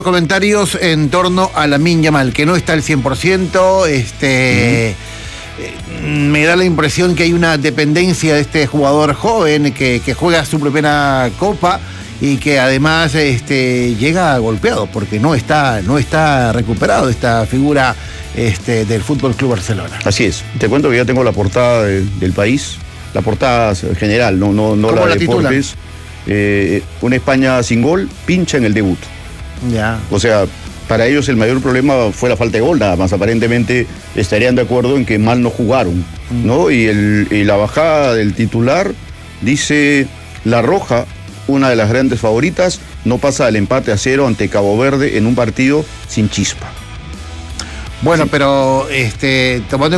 Comentarios en torno a Lamine Yamal, que no está al 100%, me da la impresión que hay una dependencia de este jugador joven que juega su primera copa y que además llega golpeado porque no está recuperado esta figura del Fútbol Club Barcelona. Así es. Te cuento que ya tengo la portada del País, la portada general, no la de deportes. Una España sin gol, pincha en el debut. Ya. O sea, para ellos el mayor problema fue la falta de gol, nada más. Aparentemente estarían de acuerdo en que mal no jugaron, ¿no? Y la bajada del titular dice: La Roja, una de las grandes favoritas, no pasa al empate a 0 ante Cabo Verde en un partido sin chispa. Bueno, sí. Pero tomando